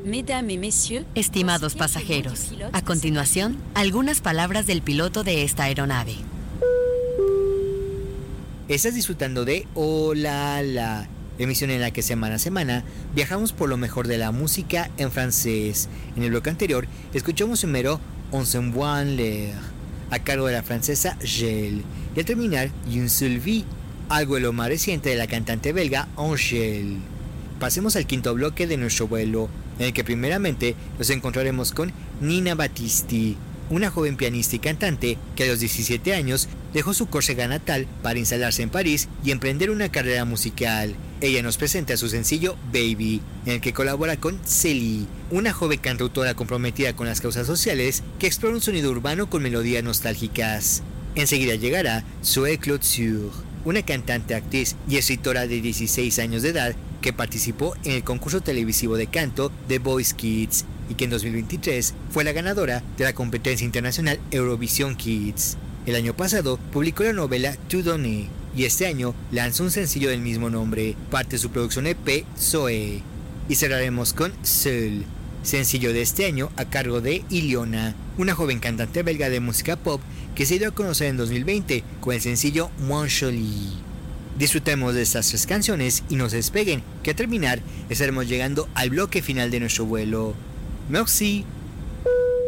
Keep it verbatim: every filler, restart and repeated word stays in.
Mesdames et messieurs, Estimados pasajeros, a continuación, algunas palabras del piloto de esta aeronave. Estás disfrutando de Hola La, emisión en la que semana a semana viajamos por lo mejor de la música en francés. En el bloque anterior escuchamos primero On s'envoie en l'air, a cargo de la francesa Gel, y al terminar Une seule vie, algo de lo más reciente de la cantante belga Angèle. Pasemos al quinto bloque de nuestro vuelo, en el que primeramente nos encontraremos con Nina Battisti, una joven pianista y cantante que a los diecisiete años dejó su Córcega natal para instalarse en París y emprender una carrera musical. Ella nos presenta su sencillo Baby, en el que colabora con Célie, una joven cantautora comprometida con las causas sociales que explora un sonido urbano con melodías nostálgicas. Enseguida llegará Zoé Cloture, una cantante, actriz y escritora de dieciséis años de edad que participó en el concurso televisivo de canto The Voice Kids y que en dos mil veintitrés fue la ganadora de la competencia internacional Eurovision Kids. El año pasado publicó la novela Tout Donner y este año lanzó un sencillo del mismo nombre, parte de su producción E P Zoé. Y cerraremos con Seul, sencillo de este año a cargo de Iliona, una joven cantante belga de música pop que se dio a conocer en dos mil veinte con el sencillo Moins Jolie. Disfrutemos de estas tres canciones y no se despeguen, que al terminar estaremos llegando al bloque final de nuestro vuelo. Merci.